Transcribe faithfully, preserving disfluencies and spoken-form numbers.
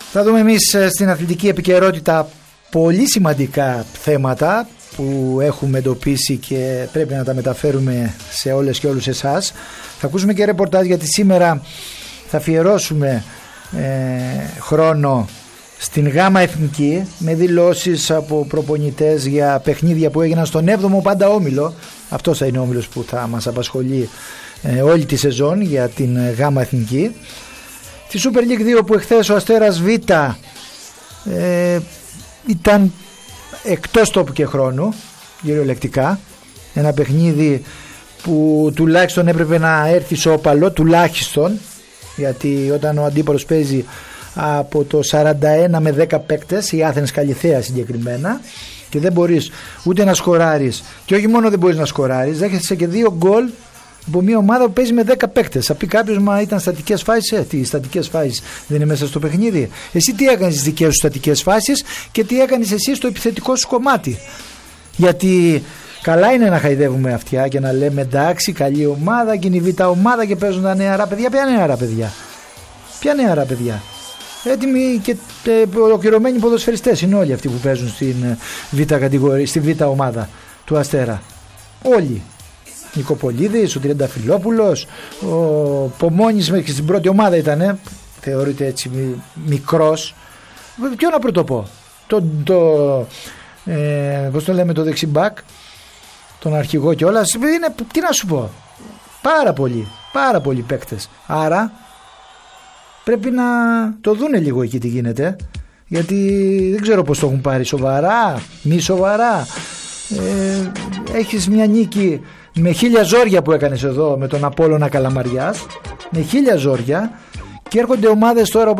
Θα δούμε εμείς στην αθλητική επικαιρότητα πολύ σημαντικά θέματα που έχουμε εντοπίσει και πρέπει να τα μεταφέρουμε σε όλες και όλους εσάς. Θα ακούσουμε και ρεπορτάζ, γιατί σήμερα θα αφιερώσουμε ε, χρόνο στην Γάμα Εθνική με δηλώσεις από προπονητές για παιχνίδια που έγιναν στον έβδομο πάντα όμιλο. Αυτός θα είναι ο όμιλος που θα μας απασχολεί ε, όλη τη σεζόν για την Γάμα Εθνική. Τη Super League δύο, που εχθές ο Αστέρας Β ε, ήταν εκτός τόπου και χρόνου κυριολεκτικά. Ένα παιχνίδι που τουλάχιστον έπρεπε να έρθει σώπαλο, τουλάχιστον, γιατί όταν ο αντίπαλος παίζει από το σαράντα ένα με δέκα παίκτες, η Άθενες Καλιθέα συγκεκριμένα, και δεν μπορείς ούτε να σκοράρεις, και όχι μόνο δεν μπορείς να σκοράρεις, δέχεσαι και δύο γκολ από μια ομάδα που παίζει με δέκα παίκτες. Θα πει κάποιος, μα ήταν στατικές φάσεις. Ε, τι στατικές φάσεις δεν είναι μέσα στο παιχνίδι? Εσύ τι έκανες στις δικές σου στατικές φάσεις και τι έκανες εσύ στο επιθετικό σου κομμάτι? Γιατί καλά είναι να χαϊδεύουμε αυτιά και να λέμε εντάξει, καλή ομάδα και είναι η Β' ομάδα και παίζουν τα νεαρά παιδιά. Ποια νεαρά παιδιά? Ποια νεαρά παιδιά? Έτοιμοι και ε, ολοκληρωμένοι ποδοσφαιριστές είναι όλοι αυτοί που παίζουν στην Β' κατηγορία, στη Β' ομάδα του Αστέρα. Όλοι. Νικοπολίδης, ο Τριανταφυλόπουλος, ο Πομόνης μέχρι στην πρώτη ομάδα ήτανε, θεωρείται έτσι μικρός. Ποιο να πρωτοπώ? Το, το, ε, πώς το λέμε, το δεξιμπάκ, τον αρχηγό κιόλας. Είναι, τι να σου πω, πάρα πολλοί, πάρα πολλοί παίκτες. Άρα πρέπει να το δούνε λίγο εκεί τι γίνεται, γιατί δεν ξέρω πώς το έχουν πάρει, σοβαρά, μη σοβαρά. Ε, έχεις μια νίκη με χίλια ζόρια που έκανες εδώ με τον Απόλλωνα Καλαμαριάς, με χίλια ζόρια, και έρχονται ομάδες τώρα όπως